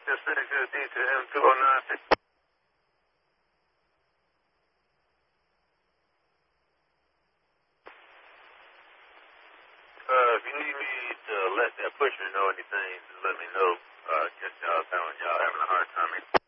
Just finished good D to him, 209. If you need me to let that pusher know anything, just let me know. Guess y'all having a hard time.